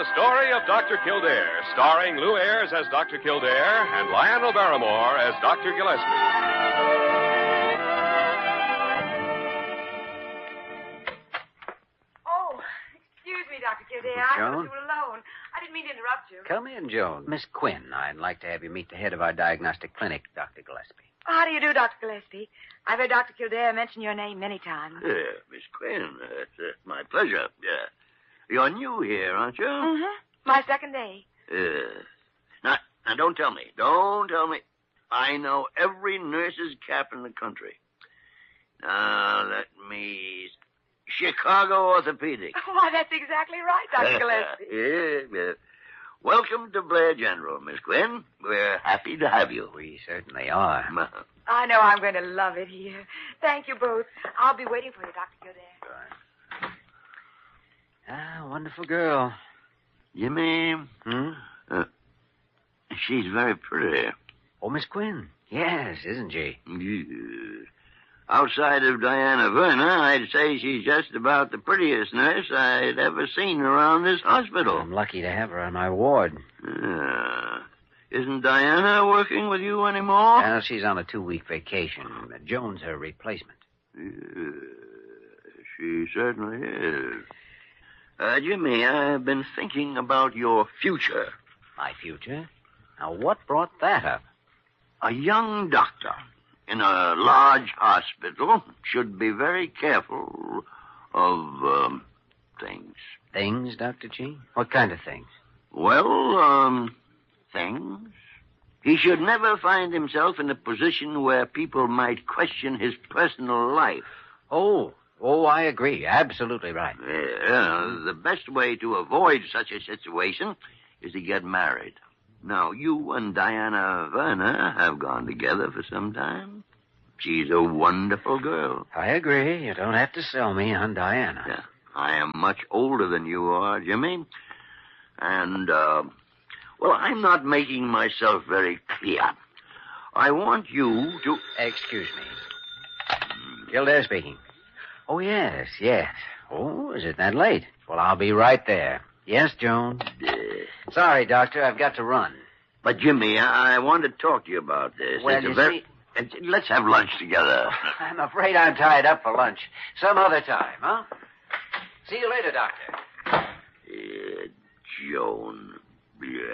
the story of Dr. Kildare, starring Lou Ayres as Dr. Kildare and Lionel Barrymore as Dr. Gillespie. Oh, excuse me, Dr. Kildare. I thought you were alone. I didn't mean to interrupt you. Come in, Joan. Miss Quinn, I'd like to have you meet the head of our diagnostic clinic, Dr. Gillespie. Oh, how do you do, Dr. Gillespie? I've heard Dr. Kildare mention your name many times. Miss Quinn, it's my pleasure. You're new here, aren't you? Mm-hmm. My second day. Now, don't tell me. Don't tell me. I know every nurse's cap in the country. Now, let me... Chicago Orthopedic. Why, that's exactly right, Dr. Gillespie. Yeah. Welcome to Blair General, Miss Quinn. We're happy to have you. We certainly are. I know I'm going to love it here. Thank you both. I'll be waiting for you, Dr. Kildare. Wonderful girl. Jimmy? She's very pretty. Oh, Miss Quinn. Yes, isn't she? Yes. Outside of Diana Verna, I'd say she's just about the prettiest nurse I'd ever seen around this hospital. I'm lucky to have her on my ward. Isn't Diana working with you anymore? Well, she's on a 2-week vacation. Joan's her replacement. She certainly is. Jimmy, I've been thinking about your future. My future? Now, what brought that up? A young doctor in a large hospital should be very careful of, things. Things, Dr. G? What kind of things? Well, things. He should never find himself in a position where people might question his personal life. Oh, I agree. Absolutely right. Yeah, the best way to avoid such a situation is to get married. Now, you and Diana Verna have gone together for some time. She's a wonderful girl. I agree. You don't have to sell me on Diana. Yeah. I am much older than you are, Jimmy. And, I'm not making myself very clear. I want you to... Excuse me. Kildare speaking. Oh, yes. Oh, is it that late? Well, I'll be right there. Yes, Joan? Sorry, Doctor, I've got to run. But, Jimmy, I want to talk to you about this. Well, see... Let's have lunch together. I'm afraid I'm tied up for lunch. Some other time, huh? See you later, Doctor. Joan. Yeah.